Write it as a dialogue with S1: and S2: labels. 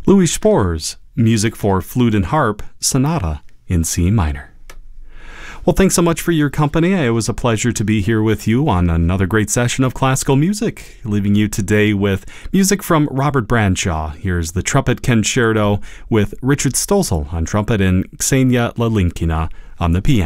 S1: Louis Spohr's Music for Flute and Harp Sonata in C minor. Well, thanks so much for your company. It was a pleasure to be here with you on another great session of classical music, leaving you today with music from Robert Bradshaw. Here's the Trumpet Concerto with Richard Stossel on trumpet and Ksenia Lalinkina on the piano.